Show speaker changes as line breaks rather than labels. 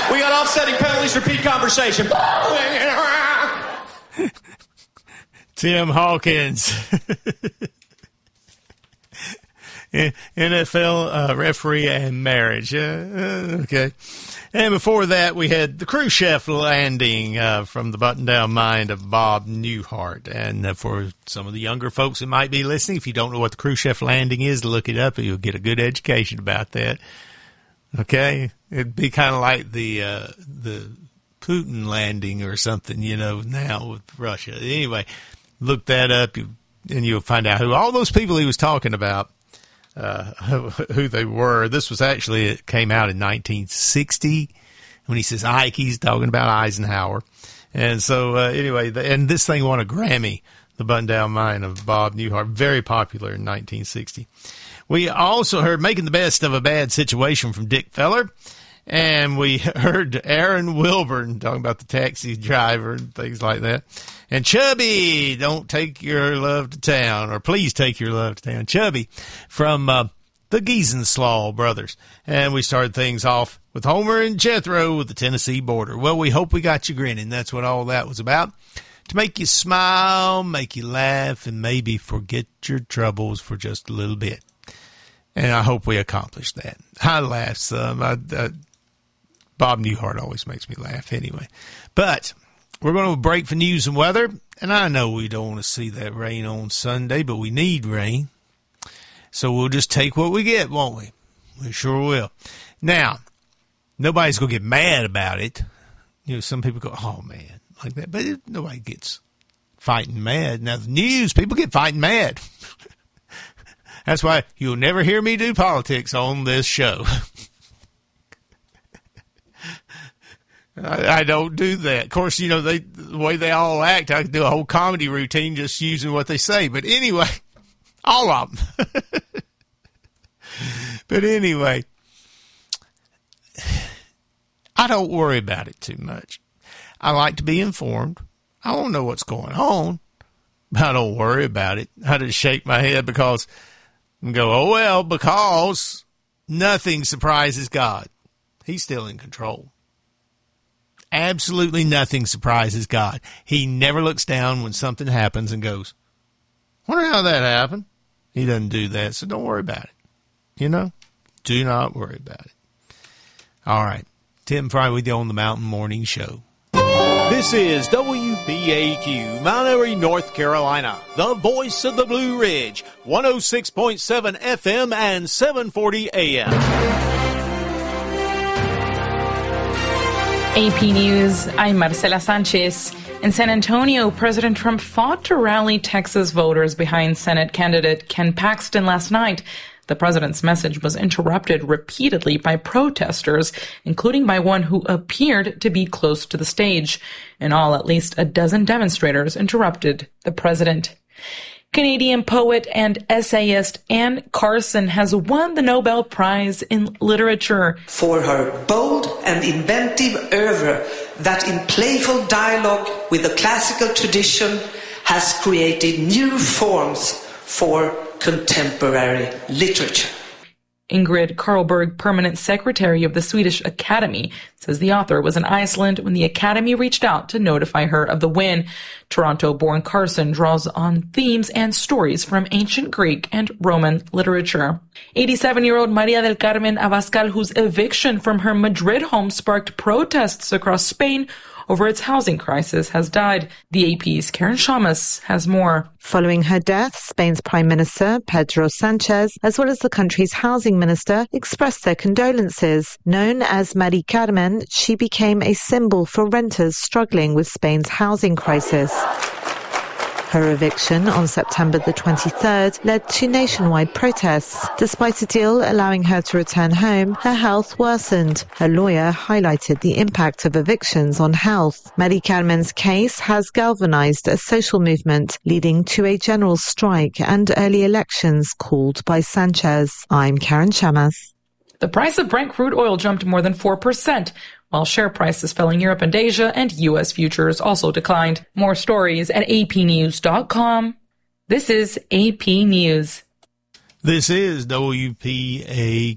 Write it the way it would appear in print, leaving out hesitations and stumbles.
We got offsetting penalties, repeat conversation.
Tim Hawkins. NFL referee and marriage. Okay. And before that, we had the Khrushchev landing from the button-down mind of Bob Newhart. And for some of the younger folks that might be listening, if you don't know what the Khrushchev landing is, look it up. You'll get a good education about that. Okay? It'd be kind of like the Putin landing or something, now with Russia. Anyway, look that up, and you'll find out who all those people he was talking about. Who they were. This was actually, it came out in 1960. When he says Ike, he's talking about Eisenhower. And so, anyway, and this thing won a Grammy, The Button-Down Mind of Bob Newhart, very popular in 1960. We also heard Making the Best of a Bad Situation from Dick Feller. And we heard Aaron Wilburn talking about the taxi driver and things like that. And Chubby, don't take your love to town, or please take your love to town. Chubby from the Giesenslaw brothers. And we started things off with Homer and Jethro with the Tennessee Border. Well, we hope we got you grinning. That's what all that was about. To make you smile, make you laugh, and maybe forget your troubles for just a little bit. And I hope we accomplished that. I laughed some. Bob Newhart always makes me laugh anyway. But we're going to break for news and weather. And I know we don't want to see that rain on Sunday, but we need rain. So we'll just take what we get, won't we? We sure will. Now, nobody's going to get mad about it. Some people go, oh, man, like that. But nobody gets fighting mad. Now, the news, people get fighting mad. That's why you'll never hear me do politics on this show. I don't do that. Of course, the way they all act, I could do a whole comedy routine just using what they say. But anyway, all of them. But anyway, I don't worry about it too much. I like to be informed. I don't know what's going on, but I don't worry about it. I just shake my head because because nothing surprises God. He's still in control. Absolutely nothing surprises God. He never looks down when something happens and goes, wonder how that happened. He doesn't do that, so don't worry about it. Do not worry about it. All right. Tim Fry with you on the Mountain Morning Show.
This is WBAQ, Mount Airy, North Carolina, the voice of the Blue Ridge, 106.7 FM and 740 AM.
AP News, I'm Marcela Sanchez. In San Antonio, President Trump fought to rally Texas voters behind Senate candidate Ken Paxton last night. The president's message was interrupted repeatedly by protesters, including by one who appeared to be close to the stage. In all, at least a dozen demonstrators interrupted the president. Canadian poet and essayist Anne Carson has won the Nobel Prize in Literature
for her bold and inventive oeuvre that in playful dialogue with the classical tradition has created new forms for contemporary literature.
Ingrid Carlberg, permanent secretary of the Swedish Academy, says the author was in Iceland when the Academy reached out to notify her of the win. Toronto-born Carson draws on themes and stories from ancient Greek and Roman literature. 87-year-old Maria del Carmen Abascal, whose eviction from her Madrid home sparked protests across Spain over its housing crisis, has died. The AP's Karen Shamas has more.
Following her death, Spain's Prime Minister, Pedro Sanchez, as well as the country's housing minister, expressed their condolences. Known as Mari Carmen, she became a symbol for renters struggling with Spain's housing crisis. Her eviction on September the 23rd led to nationwide protests. Despite a deal allowing her to return home, her health worsened. Her lawyer highlighted the impact of evictions on health. Mari Carmen's case has galvanized a social movement, leading to a general strike and early elections called by Sanchez. I'm Karen Shamas.
The price of Brent crude oil jumped more than 4%, while share prices fell in Europe and Asia, and U.S. futures also declined. More stories at apnews.com. This is AP News.
This is WPAQ.